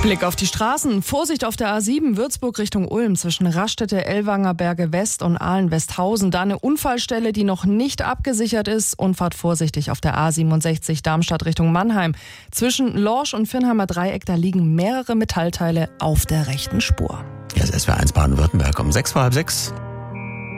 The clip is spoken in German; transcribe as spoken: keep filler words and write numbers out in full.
Blick auf die Straßen. Vorsicht auf der A sieben, Würzburg Richtung Ulm, zwischen Raststätte, Ellwanger Berge West und Ahlen-Westhausen. Da eine Unfallstelle, die noch nicht abgesichert ist. Und fahrt vorsichtig auf der A siebenundsechzig, Darmstadt Richtung Mannheim. Zwischen Lorsch und Vinnheimer Dreieck, da liegen mehrere Metallteile auf der rechten Spur. Hier ist S W R eins Baden-Württemberg um sechs vor halb sechs.